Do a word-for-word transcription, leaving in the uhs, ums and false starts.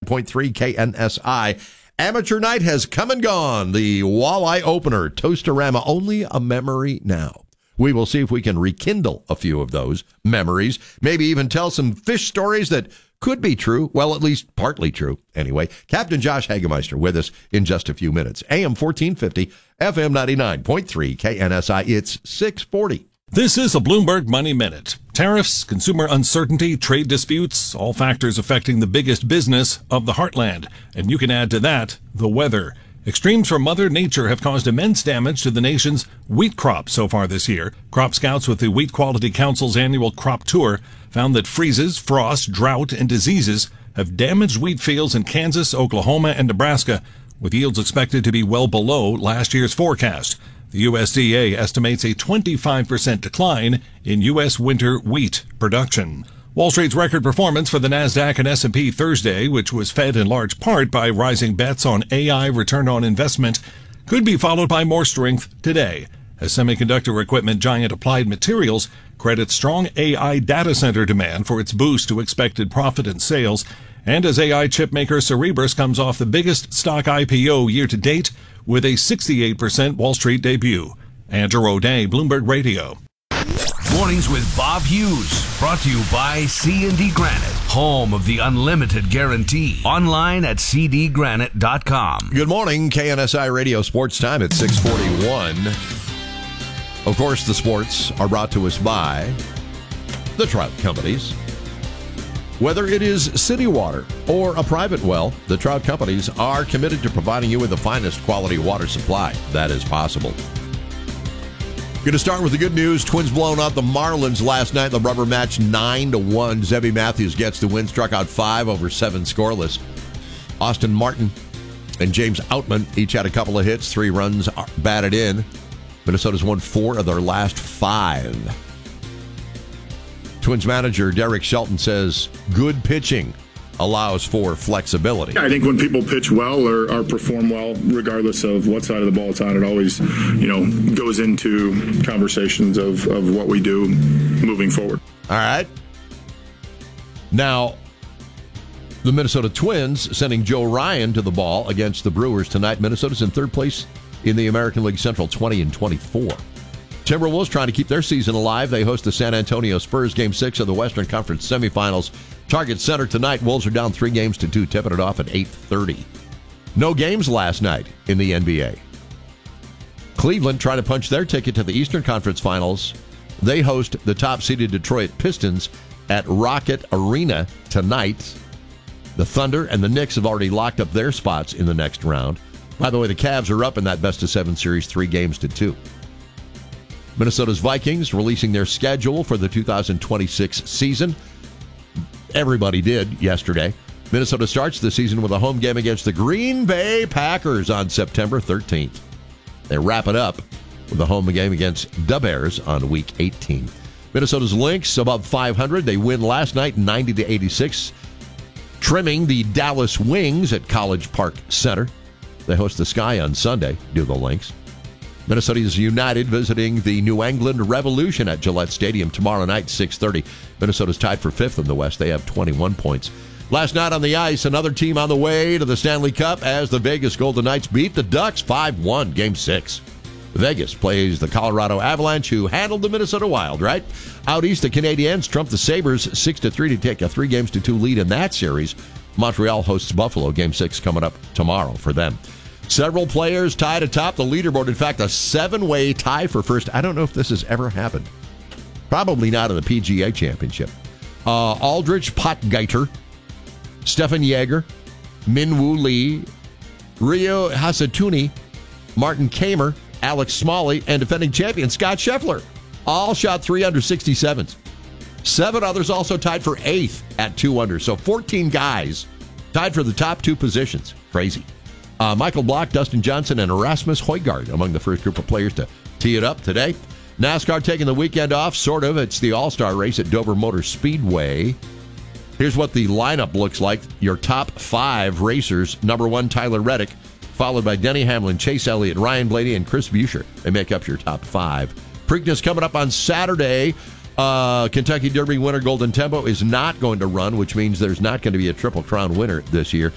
point three K N S I. Amateur night has come and gone. The walleye opener, Toastorama, only a memory now. We will see if we can rekindle a few of those memories, maybe even tell some fish stories that could be true, well, at least partly true. Anyway, Captain Josh Hagemeister with us in just a few minutes. A M fourteen fifty, F M ninety-nine point three K N S I. It's six forty. This is a Bloomberg Money Minute. Tariffs, consumer uncertainty, trade disputes, all factors affecting the biggest business of the heartland. And you can add to that the weather. Extremes from Mother Nature have caused immense damage to the nation's wheat crop so far this year. Crop scouts with the Wheat Quality Council's annual crop tour found that freezes, frost, drought, and diseases have damaged wheat fields in Kansas, Oklahoma, and Nebraska, with yields expected to be well below last year's forecast. The U S D A estimates a twenty-five percent decline in U S winter wheat production. Wall Street's record performance for the NASDAQ and S and P Thursday, which was fed in large part by rising bets on A I return on investment, could be followed by more strength today, as semiconductor equipment giant Applied Materials credits strong A I data center demand for its boost to expected profit and sales, and as A I chipmaker Cerebras comes off the biggest stock I P O year to date with a sixty-eight percent Wall Street debut. Andrew O'Day, Bloomberg Radio. Mornings with Bob Hughes, brought to you by C and D Granite, home of the unlimited guarantee. Online at c d granite dot com. Good morning, K N S I Radio Sports Time at six forty-one. Of course, the sports are brought to us by the Trout Companies. Whether it is city water or a private well, the Trout Companies are committed to providing you with the finest quality water supply that is possible. Going to start with the good news. Twins blown out the Marlins last night. The rubber match nine to one. Zebby Matthews gets the win, struck out five over seven scoreless. Austin Martin and James Outman each had a couple of hits, three runs batted in. Minnesota's won four of their last five. Twins manager Derek Shelton says good pitching allows for flexibility. I think when people pitch well or, or perform well, regardless of what side of the ball it's on, it always, you know, goes into conversations of, of what we do moving forward. All right. Now, the Minnesota Twins sending Joe Ryan to the ball against the Brewers tonight. Minnesota's in third place in the American League Central, twenty and twenty-four. Timberwolves trying to keep their season alive. They host the San Antonio Spurs. Game six of the Western Conference semifinals. Target Center tonight. Wolves are down three games to two, tipping it off at eight thirty. No games last night in the N B A. Cleveland trying to punch their ticket to the Eastern Conference Finals. They host the top-seeded Detroit Pistons at Rocket Arena tonight. The Thunder and the Knicks have already locked up their spots in the next round. By the way, the Cavs are up in that best-of-seven series, three games to two. Minnesota's Vikings releasing their schedule for the two thousand twenty-six season. Everybody did yesterday. Minnesota starts the season with a home game against the Green Bay Packers on September thirteenth. They wrap it up with a home game against the Bears on week eighteen. Minnesota's Lynx above five hundred. They win last night ninety to eighty-six, trimming the Dallas Wings at College Park Center. They host the Sky on Sunday, do the Lynx. Minnesota's United visiting the New England Revolution at Gillette Stadium tomorrow night, six thirty. Minnesota's tied for fifth in the West. They have twenty-one points. Last night on the ice, another team on the way to the Stanley Cup as the Vegas Golden Knights beat the Ducks five one, Game six. Vegas plays the Colorado Avalanche, who handled the Minnesota Wild, right? Out east, the Canadiens trumped the Sabres six to three to take a three games to two lead in that series. Montreal hosts Buffalo. Game six coming up tomorrow for them. Several players tied atop the leaderboard. In fact, a seven-way tie for first. I don't know if this has ever happened. Probably not in the P G A Championship. Uh, Aldrich Potgieter, Stefan Jaeger, Minwoo Lee, Rio Hasatuni, Martin Kamer, Alex Smalley, and defending champion Scott Scheffler. All shot three under sixty-sevens. Seven others also tied for eighth at two under. So fourteen guys tied for the top two positions. Crazy. Uh, Michael Block, Dustin Johnson, and Erasmus Højgaard among the first group of players to tee it up today. NASCAR taking the weekend off, sort of. It's the All-Star race at Dover Motor Speedway. Here's what the lineup looks like. Your top five racers. Number one, Tyler Reddick, followed by Denny Hamlin, Chase Elliott, Ryan Blaney, and Chris Buescher. They make up your top five. Preakness coming up on Saturday. Uh, Kentucky Derby winner Golden Tempo is not going to run, which means there's not going to be a Triple Crown winner this year.